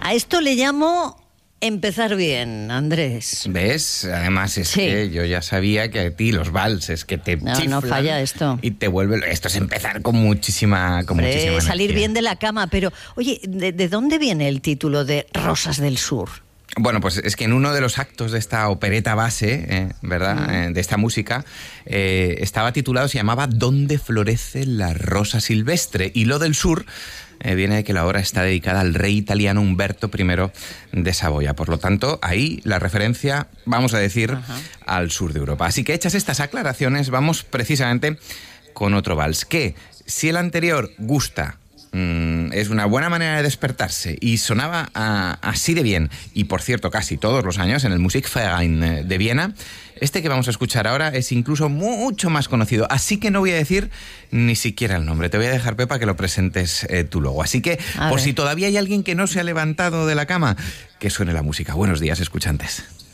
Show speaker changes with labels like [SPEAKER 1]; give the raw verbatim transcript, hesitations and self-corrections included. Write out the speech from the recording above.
[SPEAKER 1] A esto le llamo empezar bien, Andrés.
[SPEAKER 2] ¿Ves? Además es
[SPEAKER 1] Sí.
[SPEAKER 2] que yo ya sabía que a ti los valses que te
[SPEAKER 1] No,
[SPEAKER 2] chiflan
[SPEAKER 1] no falla esto.
[SPEAKER 2] y te vuelve... Esto es empezar con muchísima, con
[SPEAKER 1] Hombre,
[SPEAKER 2] muchísima
[SPEAKER 1] salir
[SPEAKER 2] energía.
[SPEAKER 1] bien de la cama. Pero, oye, ¿de, de dónde viene el título de Rosas del Sur?
[SPEAKER 2] Bueno, pues es que en uno de los actos de esta opereta base, eh, ¿verdad?, mm. eh, de esta música, eh, estaba titulado, se llamaba ¿Dónde florece la rosa silvestre? Y lo del sur eh, viene de que la obra está dedicada al rey italiano Humberto primero de Saboya. Por lo tanto, ahí la referencia, vamos a decir, Ajá. al sur de Europa. Así que hechas estas aclaraciones, vamos precisamente con otro vals, que si el anterior gusta... Mm, es una buena manera de despertarse y sonaba a, así de bien, y por cierto casi todos los años en el Musikverein de Viena. Este que vamos a escuchar ahora es incluso mucho más conocido, así que no voy a decir ni siquiera el nombre. Te voy a dejar, Pepa, que lo presentes eh, tú luego. Así que a por ver. Si todavía hay alguien que no se ha levantado de la cama, que suene la música. Buenos días, escuchantes.